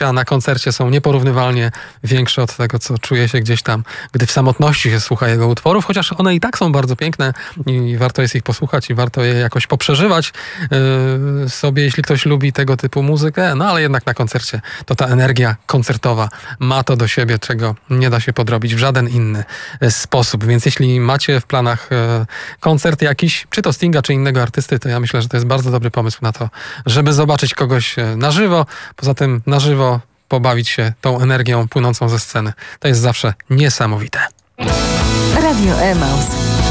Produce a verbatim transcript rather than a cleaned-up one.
na koncercie są nieporównywalnie większe od tego, co czuje się gdzieś tam, gdy w samotności się słucha jego utworów, chociaż one i tak są bardzo piękne i warto jest ich posłuchać i warto je jakoś poprzeżywać yy, sobie, jeśli ktoś lubi tego typu muzykę, no ale jednak na koncercie to ta energia koncertowa ma to do siebie, czego nie da się podrobić w żaden inny sposób, więc jeśli macie w planach yy, koncert jakiś, czy to Stinga, czy innego artysty, to ja myślę, że to jest bardzo dobry pomysł na to, żeby zobaczyć kogoś na żywo, poza tym na żywo pobawić się tą energią płynącą ze sceny. To jest zawsze niesamowite. Radio Emaus.